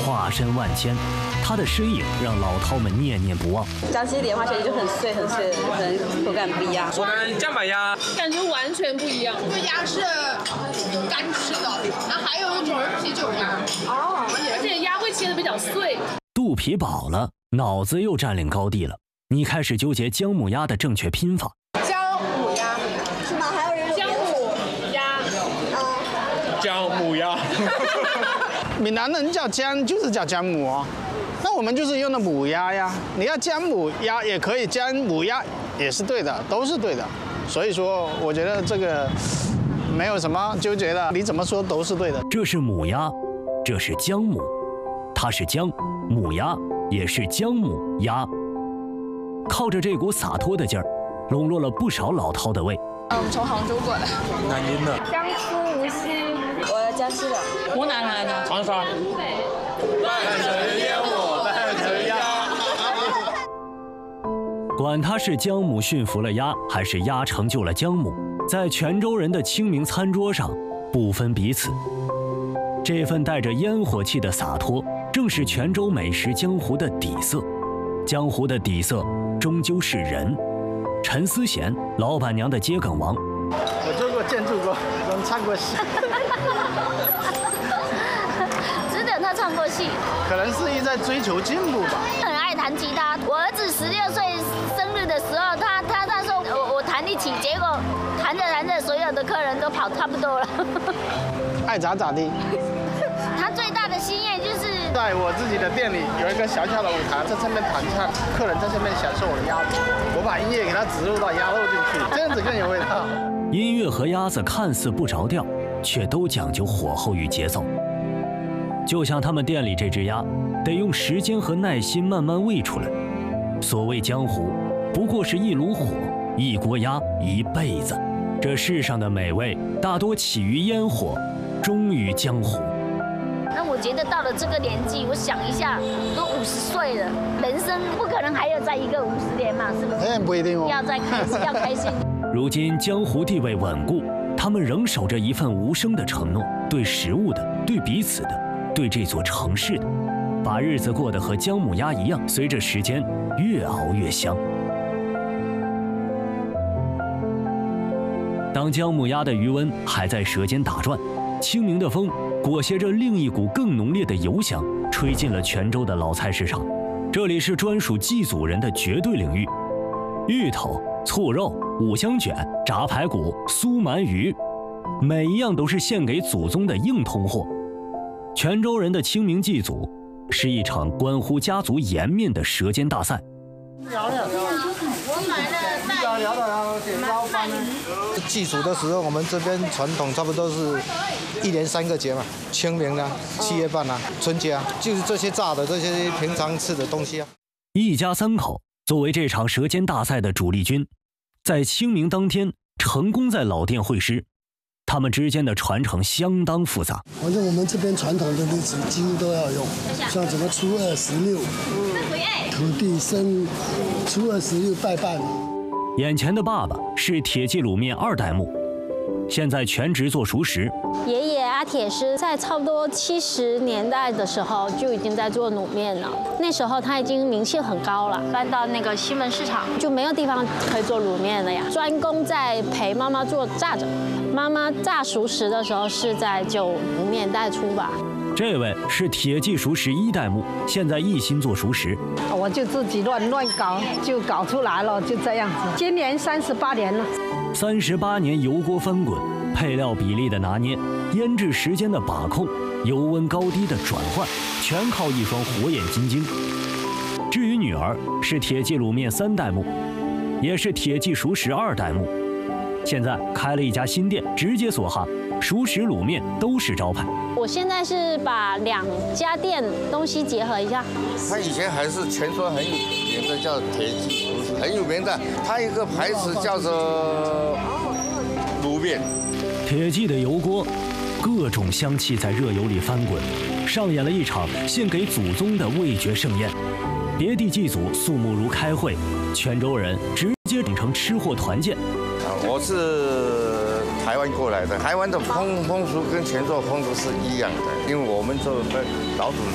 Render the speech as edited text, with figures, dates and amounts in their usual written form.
化身万千，他的身影让老饕们念念不忘。 江西莲花水就很碎很碎，口感不一样。 我们酱板鸭感觉完全不一样， 这鸭是干吃的，然后还有一种是啤酒鸭。 哦，而且鸭会切得比较碎。 肚皮饱了，脑子又占领高地了。你开始纠结姜母鸭的正确拼法。 姜母鸭是吗？还有人姜母鸭。 姜母鸭。 闽南人叫姜就是叫姜母哦，那我们就是用的母鸭呀。你要姜母鸭也可以，姜母鸭也是对的，都是对的。所以说，我觉得这个没有什么纠结的，你怎么说都是对的。 这是母鸭，这是姜母，它是姜，母鸭也是姜母鸭。靠着这股洒脱的劲儿，笼络了不少老饕的胃。 我们从杭州过来。 南京的。 江苏无锡。 我江西的。 湖南来的。 长沙。半城烟火半城鸭。 管它是姜母驯服了鸭，还是鸭成就了姜母，在泉州人的清明餐桌上不分彼此。这份带着烟火气的洒脱，正是泉州美食江湖的底色。江湖的底色终究是人。陈思贤，老板娘的桔梗王。 我做过建筑工，唱过戏。 值得他唱过戏。 可能是在追求进步吧。 很爱弹吉他。我儿子16岁生日的时候，他那时候我弹得起，结果弹着弹着，所有的客人都跑差不多了。 爱咋咋地。 他最大的心愿就是在我自己的店里有一个小小的舞台，在上面弹唱，客人在上面享受我的鸭子，我把音乐给它植入到鸭肉进去，这样子更有味道。 音乐和鸭子看似不着调，却都讲究火候与节奏。就像他们店里这只鸭，得用时间和耐心慢慢喂出来。所谓江湖，不过是一炉火，一锅鸭，一辈子。这世上的美味，大多起于烟火，终于江湖。 那我觉得到了这个年纪，我想一下，都50岁了，人生不可能还要再一个50年嘛，是不是？ 不一定哦。 要再开心，要开心。 如今江湖地位稳固，他们仍守着一份无声的承诺，对食物的，对彼此的，对这座城市的，把日子过得和姜母鸭一样，随着时间越熬越香。当姜母鸭的余温还在舌尖打转，清明的风裹挟着另一股更浓烈的油香，吹进了泉州的老菜市场。这里是专属祭祖人的绝对领域，芋头、醋肉、五香卷、炸排骨、酥鳗鱼，每一样都是献给祖宗的硬通货。泉州人的清明祭祖是一场关乎家族颜面的舌尖大赛。 祭祖的时候，我们这边传统差不多是1年3个节嘛，清明啊、7月半啊、春节啊，就是这些炸的这些平常吃的东西啊。 一家3口作为这场舌尖大赛的主力军，在清明当天成功在老店会师。他们之间的传承相当复杂。 反正我们这边传统的日子几乎都要用，像什么初2、16，土地生，初2、16拜拜。 眼前的爸爸是铁记卤面2代目，现在全职做熟食。 爷爷阿铁师在差不多70年代的时候就已经在做卤面了，那时候他已经名气很高了，搬到那个西门市场就没有地方可以做卤面了呀，专攻在陪妈妈做炸着。妈妈炸熟食的时候是在90年代初吧。 这位是铁记熟食1代目，现在一心做熟食。 我就自己乱搞，就搞出来了，就这样子。今年38年了。 38年油锅翻滚，配料比例的拿捏，腌制时间的把控，油温高低的转换，全靠一双火眼金睛。至于女儿，是铁记卤面3代目，也是铁记熟食2代目。现在开了一家新店，直接梭哈，熟食卤面都是招牌。 我现在是把2家店东西结合一下。 它以前还是泉州很有名的，叫铁记熟食，很有名的。它一个牌子叫做卤面。 铁记的油锅，各种香气在热油里翻滚，上演了一场献给祖宗的味觉盛宴。别地祭祖，肃穆如开会，泉州人直接整成吃货团建。 我是台湾过来的，台湾的风俗跟泉州风俗是一样的，因为我们做老祖